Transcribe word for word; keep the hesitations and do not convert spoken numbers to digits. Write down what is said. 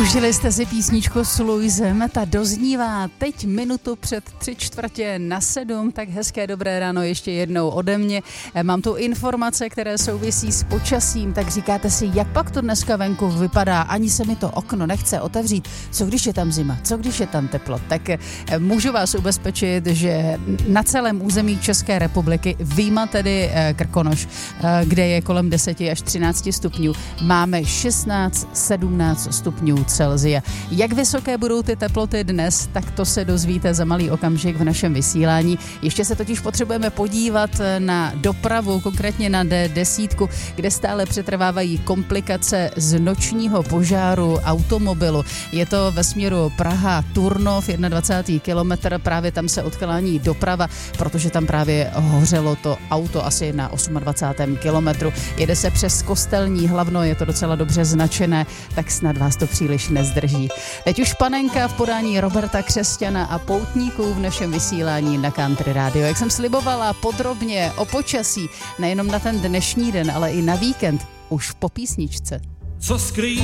Užili jste si písničku s Luisem, ta doznívá teď minutu před tři čtvrtě na sedm, tak hezké dobré ráno ještě jednou ode mě. Mám tu informace, které souvisí s počasím, tak říkáte si, jak pak to dneska venku vypadá, ani se mi to okno nechce otevřít, co když je tam zima, co když je tam teplo, tak můžu vás ubezpečit, že na celém území České republiky, vyjma tedy Krkonoš, kde je kolem deset až třináct stupňů, máme šestnáct sedmnáct stupňů Celsia. Jak vysoké budou ty teploty dnes, tak to se dozvíte za malý okamžik v našem vysílání. Ještě se totiž potřebujeme podívat na dopravu, konkrétně na D deset, kde stále přetrvávají komplikace z nočního požáru automobilu. Je to ve směru Praha-Turnov, dvacátý první kilometr, právě tam se odklání doprava, protože tam právě hořelo to auto asi na dvacátém osmém kilometru. Jede se přes Kostelní Hlavno, je to docela dobře značené, tak snad vás to příliš nezdrží. Teď už panenka v podání Roberta Křesťana a poutníků v našem vysílání na Country Radio. Jak jsem slibovala podrobně o počasí, nejenom na ten dnešní den, ale i na víkend, už po písničce. Co skrývá